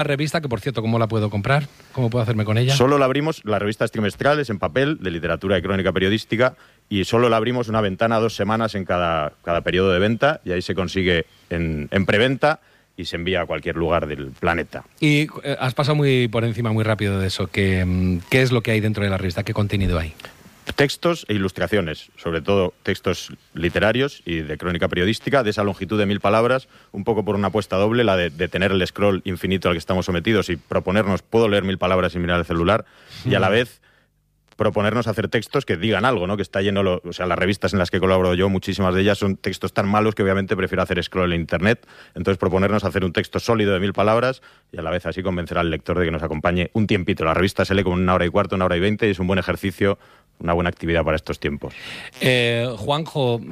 revista, que por cierto, ¿cómo la puedo comprar? ¿Cómo puedo hacerme con ella? Solo la abrimos, la revista es trimestrales en papel, de literatura y crónica periodística, y solo la abrimos una ventana 2 semanas en cada periodo de venta, y ahí se consigue en preventa y se envía a cualquier lugar del planeta. Y has pasado muy por encima, muy rápido de eso. ¿Qué es lo que hay dentro de la revista? ¿Qué contenido hay? Textos e ilustraciones, sobre todo textos literarios y de crónica periodística, de esa longitud de 1000 palabras, un poco por una apuesta doble, la de tener el scroll infinito al que estamos sometidos y proponernos, puedo leer 1000 palabras sin mirar el celular, y a la vez proponernos hacer textos que digan algo, ¿no? Que está lleno, o sea, las revistas en las que colaboro yo, muchísimas de ellas son textos tan malos que obviamente prefiero hacer scroll en internet. Entonces proponernos hacer un texto sólido de 1000 palabras y a la vez así convencer al lector de que nos acompañe un tiempito. La revista se lee como 1 hora y cuarto, 1 hora y 20 y es un buen ejercicio, una buena actividad para estos tiempos. Juanjo,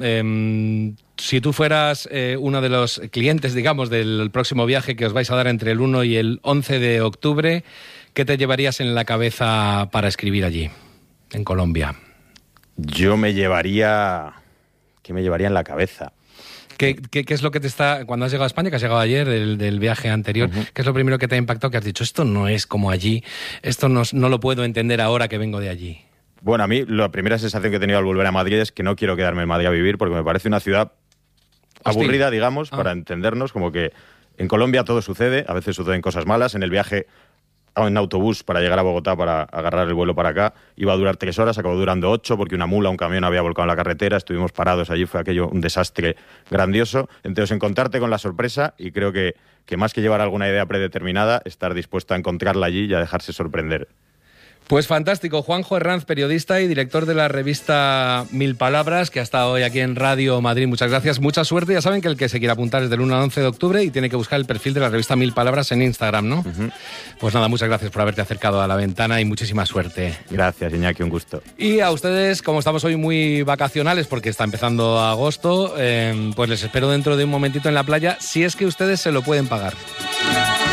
si tú fueras uno de los clientes, digamos, del próximo viaje que os vais a dar entre el 1 y el 11 de octubre, ¿qué te llevarías en la cabeza para escribir allí, en Colombia? Yo me llevaría... ¿Qué me llevaría en la cabeza? ¿Qué es lo que te está... Cuando has llegado a España, que has llegado ayer del viaje anterior, ¿qué es lo primero que te ha impactado, que has dicho, esto no es como allí, esto no lo puedo entender ahora que vengo de allí? Bueno, a mí la primera sensación que he tenido al volver a Madrid es que no quiero quedarme en Madrid a vivir porque me parece una ciudad aburrida, digamos, para entendernos, como que en Colombia todo sucede, a veces suceden cosas malas. En el viaje en autobús para llegar a Bogotá, para agarrar el vuelo para acá, iba a durar 3 horas, acabó durando 8 porque una mula, un camión había volcado en la carretera, estuvimos parados allí, fue aquello un desastre grandioso. Entonces, encontrarte con la sorpresa, y creo que más que llevar alguna idea predeterminada, estar dispuesto a encontrarla allí y a dejarse sorprender. Pues fantástico. Juanjo Herranz, periodista y director de la revista 1000 Palabras, que ha estado hoy aquí en Radio Madrid. Muchas gracias, mucha suerte. Ya saben que el que se quiera apuntar es del 1 al 11 de octubre y tiene que buscar el perfil de la revista 1000 Palabras en Instagram, ¿no? Pues nada, muchas gracias por haberte acercado a la ventana y muchísima suerte. Gracias, Iñaki, un gusto. Y a ustedes, como estamos hoy muy vacacionales porque está empezando agosto, pues les espero dentro de un momentito en la playa, si es que ustedes se lo pueden pagar.